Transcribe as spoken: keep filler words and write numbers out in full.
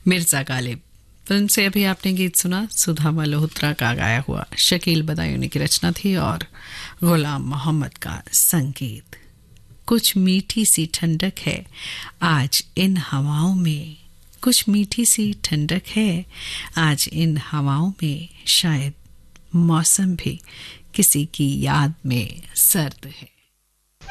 Mirza Ghalib film से अभी आपने गीत सुना, सुधा मल्होत्रा का गाया हुआ। शकील बदायूनी की रचना थी और गुलाम मोहम्मद का संगीत। कुछ मीठी सी ठंडक है आज इन हवाओं में, कुछ मीठी सी ठंडक है आज इन हवाओं में, शायद मौसम भी किसी की याद में सर्द है।